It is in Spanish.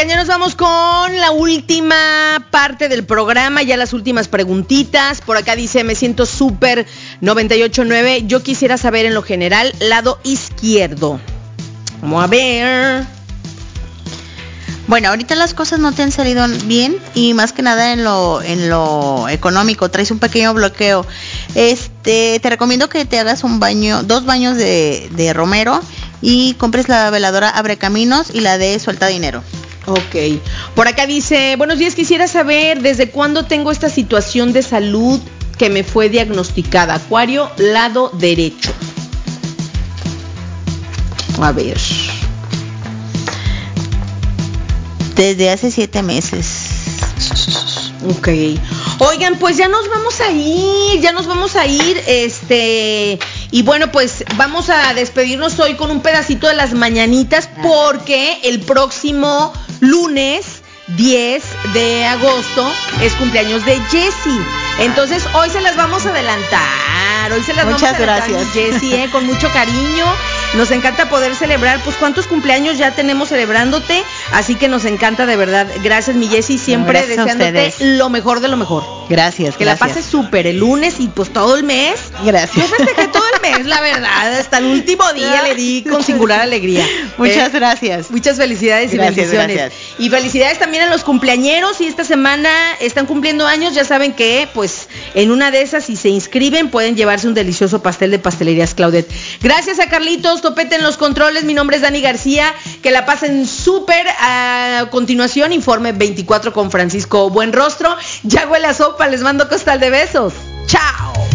Oigan, ya nos vamos con la última parte del programa, ya las últimas preguntitas. Por acá dice, me siento súper 98.9. Yo quisiera saber en lo general, lado izquierdo. Vamos a ver. Bueno, ahorita las cosas no te han salido bien y más que nada en lo económico, traes un pequeño bloqueo. Te recomiendo que te hagas 2 baños de romero y compres la veladora Abre Caminos y la de Suelta Dinero. Ok. Por acá dice, buenos días, quisiera saber desde cuándo tengo esta situación de salud que me fue diagnosticada. Acuario, lado derecho. A ver. Desde hace 7 meses. Ok. Oigan, pues ya nos vamos a ir, y bueno, pues vamos a despedirnos hoy con un pedacito de las mañanitas, porque el próximo lunes 10 de agosto es cumpleaños de Jessie. Entonces hoy se las vamos a adelantar. Muchas gracias, Jessie, con mucho cariño. Nos encanta poder celebrar, pues cuántos cumpleaños ya tenemos celebrándote, así que nos encanta de verdad. Gracias, mi Jessie, siempre deseándote lo mejor de lo mejor. Gracias. Que la pases súper el lunes y pues todo el mes. Gracias. Yo festejé todo el mes, la verdad, hasta el último día le di con singular alegría. Muchas gracias. Muchas felicidades y bendiciones. Gracias. Y felicidades también a los cumpleañeros, y esta semana están cumpliendo años, ya saben que pues en una de esas, si se inscriben, pueden llevarse un delicioso pastel de Pastelerías Claudet. Gracias a Carlitos Topete en los controles, mi nombre es Dani García, que la pasen súper. A continuación, Informe 24 con Francisco Buenrostro. Ya huele a sopa, les mando costal de besos. ¡Chao!